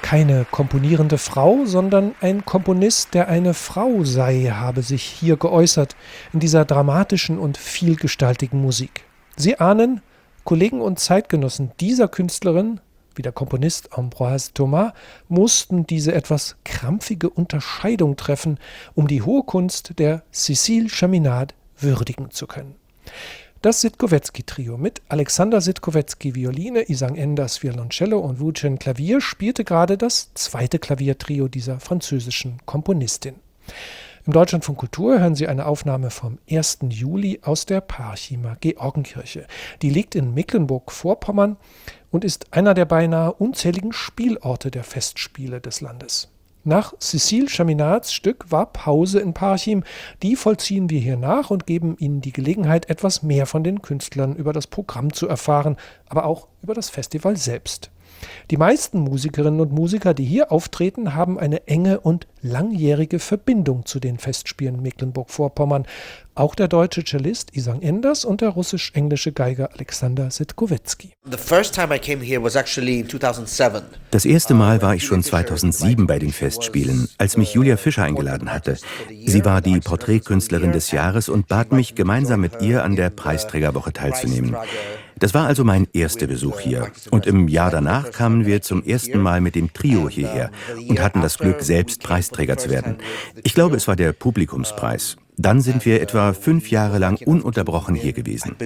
Keine komponierende Frau, sondern ein Komponist, der eine Frau sei, habe sich hier geäußert, in dieser dramatischen und vielgestaltigen Musik. Sie ahnen, Kollegen und Zeitgenossen dieser Künstlerin, wie der Komponist Ambroise Thomas, mussten diese etwas krampfige Unterscheidung treffen, um die hohe Kunst der Cécile Chaminade würdigen zu können. Das Sitkowetzky-Trio mit Alexander Sitkowetzky Violine, Isang Enders Violoncello und Wu Chen Klavier spielte gerade das zweite Klaviertrio dieser französischen Komponistin. Im Deutschlandfunk Kultur hören Sie eine Aufnahme vom 1. Juli aus der Parchimer Georgenkirche. Die liegt in Mecklenburg-Vorpommern und ist einer der beinahe unzähligen Spielorte der Festspiele des Landes. Nach Cécile Chaminades Stück war Pause in Parchim. Die vollziehen wir hier nach und geben Ihnen die Gelegenheit, etwas mehr von den Künstlern über das Programm zu erfahren, aber auch über das Festival selbst. Die meisten Musikerinnen und Musiker, die hier auftreten, haben eine enge und langjährige Verbindung zu den Festspielen Mecklenburg-Vorpommern. Auch der deutsche Cellist Isang Enders und der russisch-englische Geiger Alexander Sitkowetzky. Das erste Mal war ich schon 2007 bei den Festspielen, als mich Julia Fischer eingeladen hatte. Sie war die Porträtkünstlerin des Jahres und bat mich, gemeinsam mit ihr an der Preisträgerwoche teilzunehmen. Das war also mein erster Besuch hier. Und im Jahr danach kamen wir zum ersten Mal mit dem Trio hierher und hatten das Glück, selbst Preisträger zu werden. Ich glaube, es war der Publikumspreis. Dann sind wir etwa 5 Jahre lang ununterbrochen hier gewesen.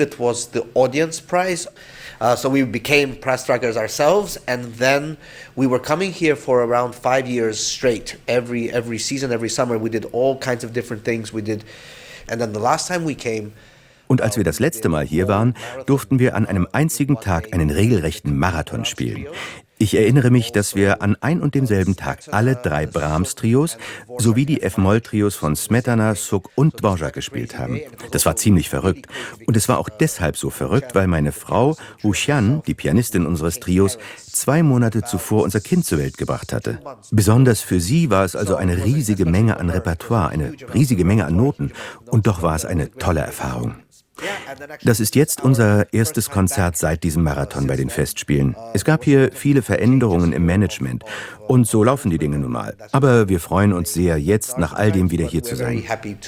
So we became prize strikers ourselves, and then we were coming here for around 5 years straight. Every season, every summer, we did all kinds of different things. And then the last time we came. Und als wir das letzte Mal hier waren, durften wir an einem einzigen Tag einen regelrechten Marathon spielen. Ich erinnere mich, dass wir an ein und demselben Tag alle 3 Brahms-Trios sowie die F-Moll-Trios von Smetana, Suk und Dvorak gespielt haben. Das war ziemlich verrückt. Und es war auch deshalb so verrückt, weil meine Frau, Wu Xian, die Pianistin unseres Trios, 2 Monate zuvor unser Kind zur Welt gebracht hatte. Besonders für sie war es also eine riesige Menge an Repertoire, eine riesige Menge an Noten. Und doch war es eine tolle Erfahrung. Das ist jetzt unser erstes Konzert seit diesem Marathon bei den Festspielen. Es gab hier viele Veränderungen im Management und so laufen die Dinge nun mal. Aber wir freuen uns sehr, jetzt nach all dem wieder hier zu sein.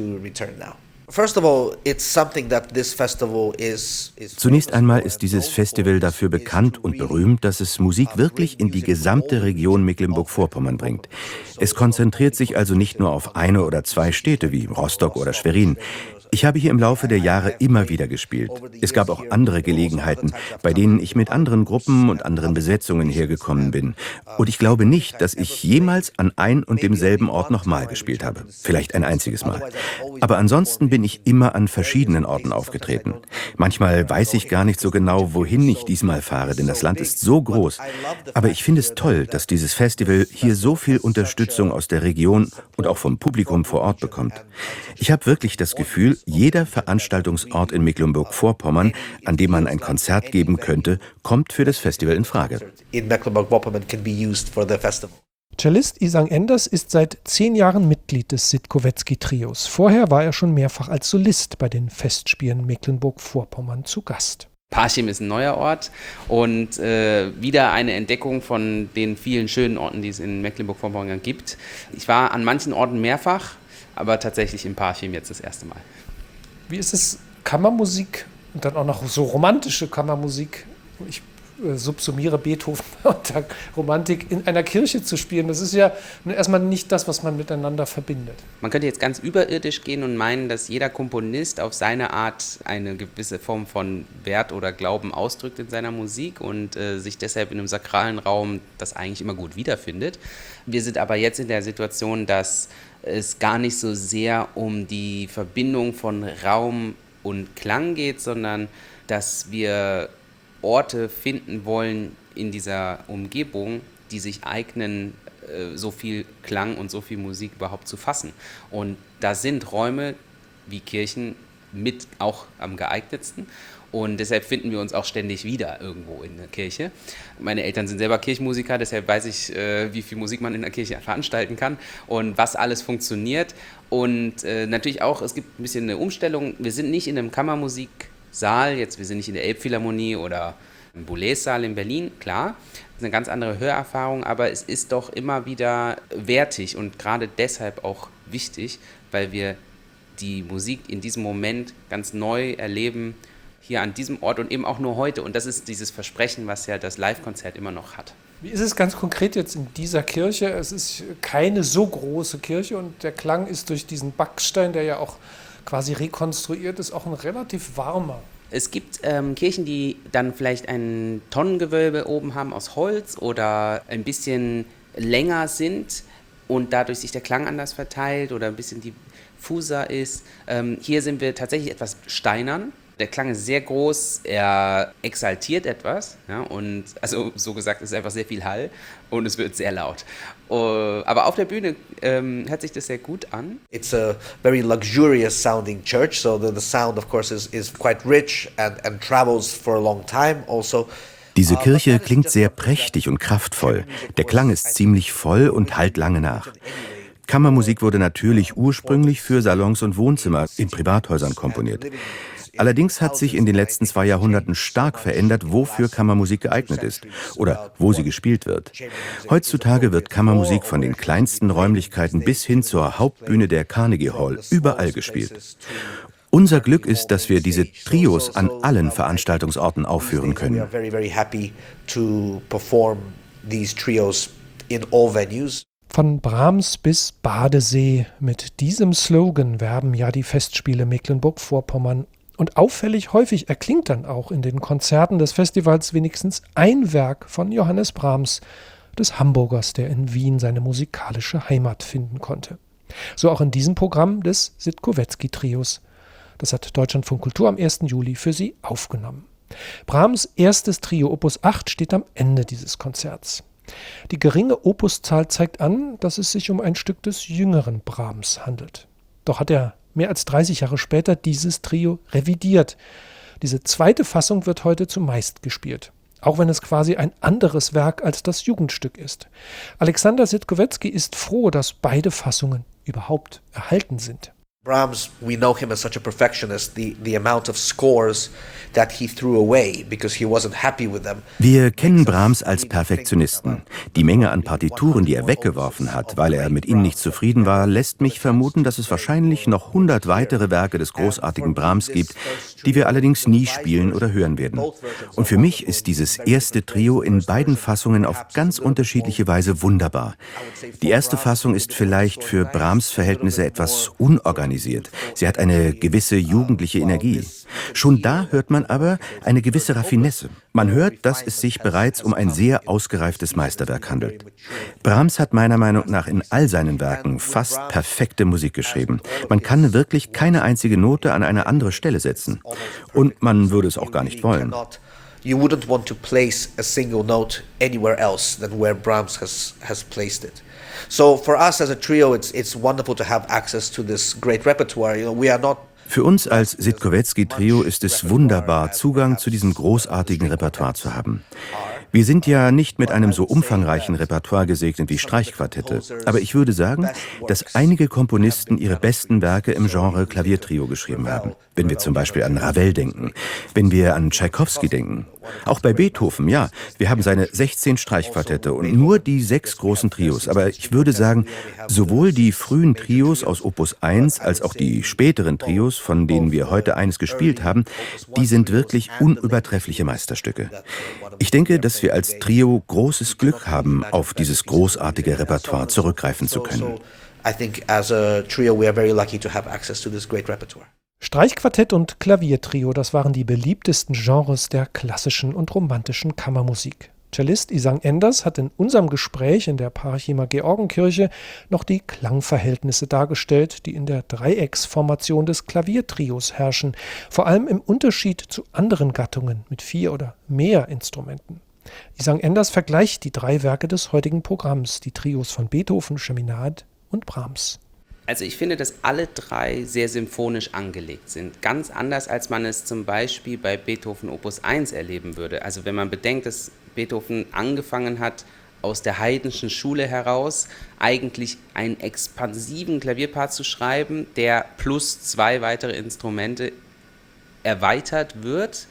Zunächst einmal ist dieses Festival dafür bekannt und berühmt, dass es Musik wirklich in die gesamte Region Mecklenburg-Vorpommern bringt. Es konzentriert sich also nicht nur auf eine oder 2 Städte wie Rostock oder Schwerin. Ich habe hier im Laufe der Jahre immer wieder gespielt. Es gab auch andere Gelegenheiten, bei denen ich mit anderen Gruppen und anderen Besetzungen hergekommen bin. Und ich glaube nicht, dass ich jemals an ein und demselben Ort nochmal gespielt habe. Vielleicht ein einziges Mal. Aber ansonsten bin ich immer an verschiedenen Orten aufgetreten. Manchmal weiß ich gar nicht so genau, wohin ich diesmal fahre, denn das Land ist so groß. Aber ich finde es toll, dass dieses Festival hier so viel Unterstützung aus der Region und auch vom Publikum vor Ort bekommt. Ich habe wirklich das Gefühl, jeder Veranstaltungsort in Mecklenburg-Vorpommern, an dem man ein Konzert geben könnte, kommt für das Festival in Frage. Cellist Isang Enders ist seit 10 Jahren Mitglied des Sitkowetzky-Trios. Vorher war er schon mehrfach als Solist bei den Festspielen Mecklenburg-Vorpommern zu Gast. Parchim ist ein neuer Ort und wieder eine Entdeckung von den vielen schönen Orten, die es in Mecklenburg-Vorpommern gibt. Ich war an manchen Orten mehrfach, aber tatsächlich in Parchim jetzt das erste Mal. Wie ist es, Kammermusik und dann auch noch so romantische Kammermusik, ich subsumiere Beethoven unter Romantik, in einer Kirche zu spielen? Das ist ja erstmal nicht das, was man miteinander verbindet. Man könnte jetzt ganz überirdisch gehen und meinen, dass jeder Komponist auf seine Art eine gewisse Form von Wert oder Glauben ausdrückt in seiner Musik und sich deshalb in einem sakralen Raum das eigentlich immer gut wiederfindet. Wir sind aber jetzt in der Situation, dass es gar nicht so sehr um die Verbindung von Raum und Klang geht, sondern dass wir Orte finden wollen in dieser Umgebung, die sich eignen, so viel Klang und so viel Musik überhaupt zu fassen. Und da sind Räume wie Kirchen mit auch am geeignetsten. Und deshalb finden wir uns auch ständig wieder irgendwo in der Kirche. Meine Eltern sind selber Kirchenmusiker, deshalb weiß ich, wie viel Musik man in der Kirche veranstalten kann und was alles funktioniert. Und natürlich auch, es gibt ein bisschen eine Umstellung. Wir sind nicht in einem Kammermusiksaal, wir sind nicht in der Elbphilharmonie oder Im Boulez-Saal in Berlin, klar, ist eine ganz andere Hörerfahrung, aber es ist doch immer wieder wertig und gerade deshalb auch wichtig, weil wir die Musik in diesem Moment ganz neu erleben, hier an diesem Ort und eben auch nur heute. Und das ist dieses Versprechen, was ja das Live-Konzert immer noch hat. Wie ist es ganz konkret jetzt in dieser Kirche? Es ist keine so große Kirche und der Klang ist durch diesen Backstein, der ja auch quasi rekonstruiert ist, auch ein relativ warmer. Es gibt Kirchen, die dann vielleicht ein Tonnengewölbe oben haben aus Holz oder ein bisschen länger sind und dadurch sich der Klang anders verteilt oder ein bisschen diffuser ist. Hier sind wir tatsächlich etwas steinern. Der Klang ist sehr groß, er exaltiert etwas, ja, und also so gesagt ist einfach sehr viel Hall und es wird sehr laut. Aber auf der Bühne hört sich das sehr gut an. It's a very luxurious sounding church, so the sound of course is quite rich and travels for a long time also. Diese Kirche klingt sehr prächtig und kraftvoll. Der Klang ist ziemlich voll und hallt lange nach. Kammermusik wurde natürlich ursprünglich für Salons und Wohnzimmer in Privathäusern komponiert. Allerdings hat sich in den letzten 2 Jahrhunderten stark verändert, wofür Kammermusik geeignet ist oder wo sie gespielt wird. Heutzutage wird Kammermusik von den kleinsten Räumlichkeiten bis hin zur Hauptbühne der Carnegie Hall überall gespielt. Unser Glück ist, dass wir diese Trios an allen Veranstaltungsorten aufführen können. Von Brahms bis Badesee. Mit diesem Slogan werben ja die Festspiele Mecklenburg-Vorpommern. Und auffällig häufig erklingt dann auch in den Konzerten des Festivals wenigstens ein Werk von Johannes Brahms, des Hamburgers, der in Wien seine musikalische Heimat finden konnte. So auch in diesem Programm des Sitkowetzky-Trios. Das hat Deutschlandfunk Kultur am 1. Juli für Sie aufgenommen. Brahms erstes Trio Opus 8 steht am Ende dieses Konzerts. Die geringe Opuszahl zeigt an, dass es sich um ein Stück des jüngeren Brahms handelt. Doch hat er mehr als 30 Jahre später dieses Trio revidiert. Diese zweite Fassung wird heute zumeist gespielt, auch wenn es quasi ein anderes Werk als das Jugendstück ist. Alexander Sitkowetzky ist froh, dass beide Fassungen überhaupt erhalten sind. Brahms, we know him as such a perfectionist. The amount of scores that he threw away because he wasn't happy with them. Wir kennen Brahms als Perfektionisten. Die Menge an Partituren, die er weggeworfen hat, weil er mit ihnen nicht zufrieden war, lässt mich vermuten, dass es wahrscheinlich noch 100 weitere Werke des großartigen Brahms gibt, die wir allerdings nie spielen oder hören werden. Und für mich ist dieses erste Trio in beiden Fassungen auf ganz unterschiedliche Weise wunderbar. Die erste Fassung ist vielleicht für Brahms Verhältnisse etwas unorganisiert. Sie hat eine gewisse jugendliche Energie. Schon da hört man aber eine gewisse Raffinesse. Man hört, dass es sich bereits um ein sehr ausgereiftes Meisterwerk handelt. Brahms hat meiner Meinung nach in all seinen Werken fast perfekte Musik geschrieben. Man kann wirklich keine einzige Note an eine andere Stelle setzen. Und man würde es auch gar nicht wollen. You wouldn't want to place a single note anywhere else than where Brahms has placed it. So for us as a trio, it's wonderful to have access to this great repertoire. You know, we are not. Für uns als Sitkowetzky-Trio ist es wunderbar, Zugang zu diesem großartigen Repertoire zu haben. Wir sind ja nicht mit einem so umfangreichen Repertoire gesegnet wie Streichquartette, aber ich würde sagen, dass einige Komponisten ihre besten Werke im Genre Klaviertrio geschrieben haben. Wenn wir zum Beispiel an Ravel denken, wenn wir an Tschaikowski denken. Auch bei Beethoven, ja, wir haben seine 16 Streichquartette und nur die 6 großen Trios. Aber ich würde sagen, sowohl die frühen Trios aus Opus 1 als auch die späteren Trios, von denen wir heute eines gespielt haben, die sind wirklich unübertreffliche Meisterstücke. Ich denke, dass wir als Trio großes Glück haben, auf dieses großartige Repertoire zurückgreifen zu können. I think as a trio we are very lucky to have access to this great repertoire. Streichquartett und Klaviertrio, das waren die beliebtesten Genres der klassischen und romantischen Kammermusik. Cellist Isang Enders hat in unserem Gespräch in der Parchimer Georgenkirche noch die Klangverhältnisse dargestellt, die in der Dreiecksformation des Klaviertrios herrschen, vor allem im Unterschied zu anderen Gattungen mit 4 oder mehr Instrumenten. Isang Enders vergleicht die 3 Werke des heutigen Programms, die Trios von Beethoven, Chaminade und Brahms. Also ich finde, dass alle 3 sehr symphonisch angelegt sind. Ganz anders, als man es zum Beispiel bei Beethoven Opus 1 erleben würde. Also wenn man bedenkt, dass Beethoven angefangen hat, aus der Haydnschen Schule heraus eigentlich einen expansiven Klavierpart zu schreiben, der plus 2 weitere Instrumente erweitert wird.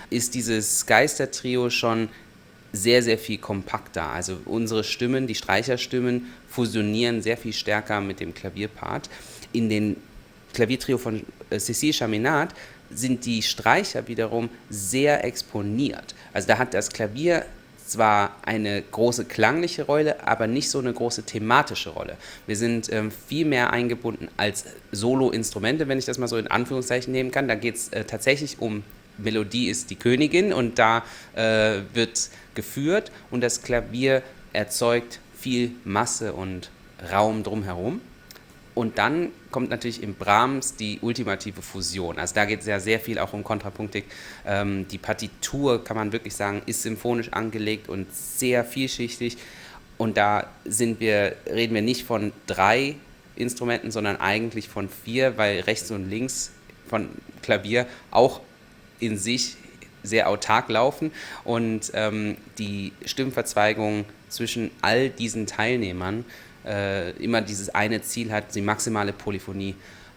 ist dieses Geistertrio schon sehr, sehr viel kompakter. Also unsere Stimmen, die Streicherstimmen, fusionieren sehr viel stärker mit dem Klavierpart. In den Klaviertrio von Cécile Chaminade sind die Streicher wiederum sehr exponiert. Also da hat das Klavier zwar eine große klangliche Rolle, aber nicht so eine große thematische Rolle. Wir sind viel mehr eingebunden als Solo-Instrumente, wenn ich das mal so in Anführungszeichen nehmen kann. Da geht es tatsächlich um Melodie ist die Königin und da wird geführt und das Klavier erzeugt viel Masse und Raum drumherum. Und dann kommt natürlich in Brahms die ultimative Fusion. Also da geht es ja sehr viel auch um Kontrapunktik. Die Partitur, kann man wirklich sagen, ist symphonisch angelegt und sehr vielschichtig. Und da reden wir nicht von 3 Instrumenten, sondern eigentlich von 4, weil rechts und links von Klavier auch in sich sehr autark laufen. Und die Stimmverzweigung zwischen all diesen Teilnehmern immer dieses eine Ziel hat, die maximale Polyphonie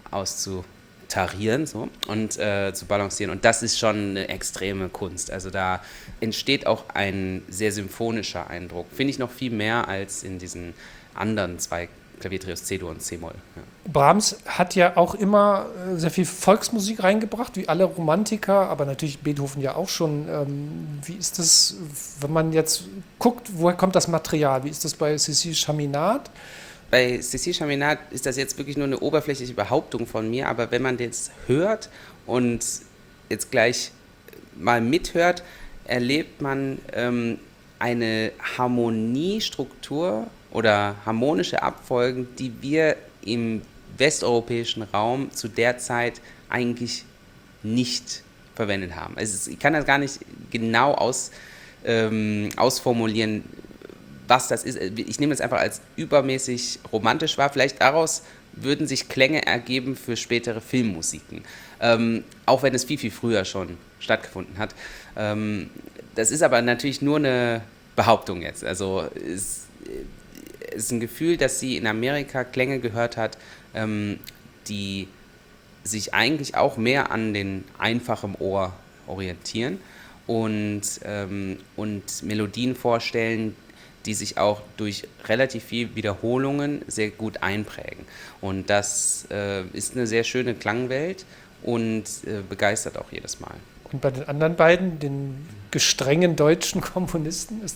auszutarieren und zu balancieren. Und das ist schon eine extreme Kunst. Also da entsteht auch ein sehr symphonischer Eindruck. Finde ich noch viel mehr als in diesen anderen 2 Klaviertrios, C-Dur und C-Moll. Ja. Brahms hat ja auch immer sehr viel Volksmusik reingebracht, wie alle Romantiker, aber natürlich Beethoven ja auch schon. Wie ist das, wenn man jetzt guckt, woher kommt das Material? Wie ist das bei Cécile Chaminade? Bei Cécile Chaminade ist das jetzt wirklich nur eine oberflächliche Behauptung von mir, aber wenn man das hört und jetzt gleich mal mithört, erlebt man eine Harmoniestruktur oder harmonische Abfolgen, die wir im westeuropäischen Raum zu der Zeit eigentlich nicht verwendet haben. Also ich kann das gar nicht genau ausformulieren, was das ist. Ich nehme das einfach als übermäßig romantisch wahr. Vielleicht daraus würden sich Klänge ergeben für spätere Filmmusiken, auch wenn es viel, viel früher schon stattgefunden hat. Das ist aber natürlich nur eine Behauptung jetzt. Also es ist ein Gefühl, dass sie in Amerika Klänge gehört hat, die sich eigentlich auch mehr an den einfachen Ohr orientieren und Melodien vorstellen, die sich auch durch relativ viel Wiederholungen sehr gut einprägen. Und das ist eine sehr schöne Klangwelt und begeistert auch jedes Mal. Und bei den anderen beiden, den gestrengen deutschen Komponisten, ist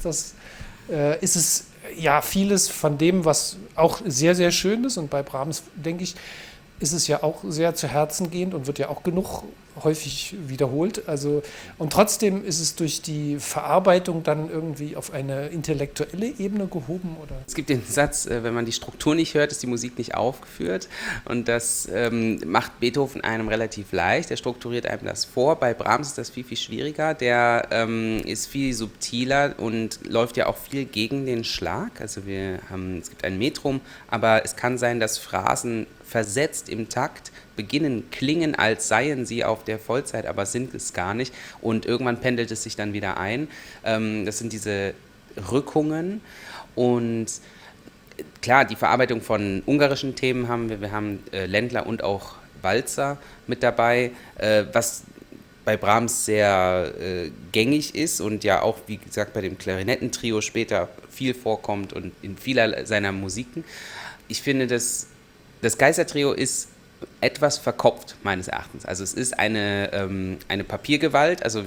es ja vieles von dem, was auch sehr, sehr schön ist. Und bei Brahms, denke ich, ist es ja auch sehr zu Herzen gehend und wird ja auch genug häufig wiederholt. Also, und trotzdem ist es durch die Verarbeitung dann irgendwie auf eine intellektuelle Ebene gehoben, oder? Es gibt den Satz, wenn man die Struktur nicht hört, ist die Musik nicht aufgeführt. Und das macht Beethoven einem relativ leicht. Er strukturiert einem das vor. Bei Brahms ist das viel, viel schwieriger. Der ist viel subtiler und läuft ja auch viel gegen den Schlag. Also es gibt ein Metrum, aber es kann sein, dass Phrasen versetzt im Takt beginnen, klingen, als seien sie auf der Vollzeit, aber sind es gar nicht. Und irgendwann pendelt es sich dann wieder ein. Das sind diese Rückungen. Und klar, die Verarbeitung von ungarischen Themen haben wir. Wir haben Ländler und auch Walzer mit dabei, was bei Brahms sehr gängig ist und ja auch, wie gesagt, bei dem Klarinettentrio später viel vorkommt und in vieler seiner Musiken. Ich finde, das Geistertrio ist etwas verkopft, meines Erachtens. Also es ist eine Papiergewalt, also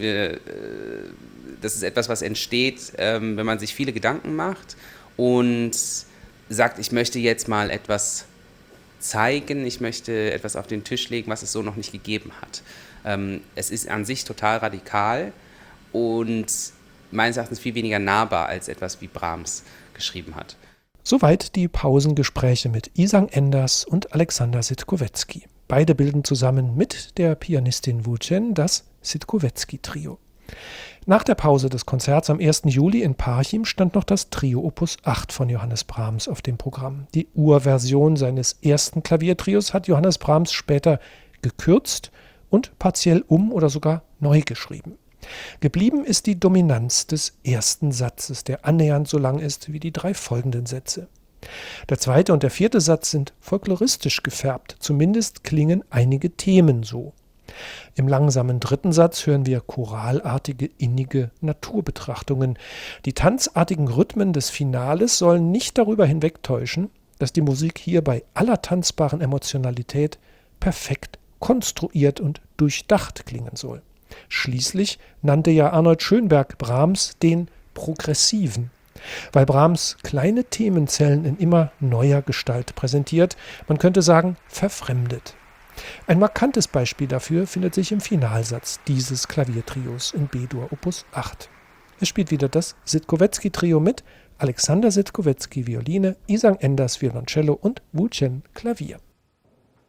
das ist etwas, was entsteht, wenn man sich viele Gedanken macht und sagt, ich möchte jetzt mal etwas zeigen, ich möchte etwas auf den Tisch legen, was es so noch nicht gegeben hat. Es ist an sich total radikal und meines Erachtens viel weniger nahbar als etwas, wie Brahms geschrieben hat. Soweit die Pausengespräche mit Isang Enders und Alexander Sitkowetzki. Beide bilden zusammen mit der Pianistin Wu Chen das Sitkowetzki-Trio. Nach der Pause des Konzerts am 1. Juli in Parchim stand noch das Trio Opus 8 von Johannes Brahms auf dem Programm. Die Urversion seines ersten Klaviertrios hat Johannes Brahms später gekürzt und partiell oder sogar neu geschrieben. Geblieben ist die Dominanz des ersten Satzes, der annähernd so lang ist wie die 3 folgenden Sätze. Der 2. und der 4. Satz sind folkloristisch gefärbt, zumindest klingen einige Themen so. Im langsamen dritten Satz hören wir choralartige, innige Naturbetrachtungen. Die tanzartigen Rhythmen des Finales sollen nicht darüber hinwegtäuschen, dass die Musik hier bei aller tanzbaren Emotionalität perfekt konstruiert und durchdacht klingen soll. Schließlich nannte ja Arnold Schönberg Brahms den Progressiven, weil Brahms kleine Themenzellen in immer neuer Gestalt präsentiert, man könnte sagen verfremdet. Ein markantes Beispiel dafür findet sich im Finalsatz dieses Klaviertrios in B-Dur Opus 8. Es spielt wieder das Sitkowetzky-Trio mit Alexander Sitkowetzky Violine, Isang Enders Violoncello und Wu Chen Klavier.